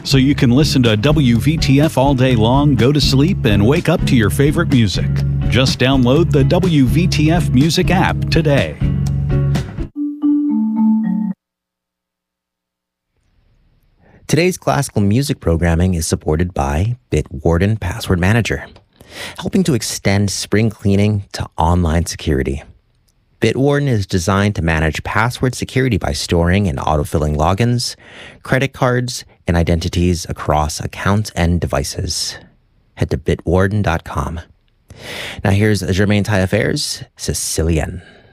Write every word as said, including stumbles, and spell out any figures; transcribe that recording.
so you can listen to W V T F all day long, go to sleep, and wake up to your favorite music. Just download the W V T F Music app today. Today's classical music programming is supported by Bitwarden Password Manager, helping to extend spring cleaning to online security. Bitwarden is designed to manage password security by storing and autofilling logins, credit cards, and identities across accounts and devices. Head to bitwarden dot com. Now here's Germain Taillefer's Sicilienne.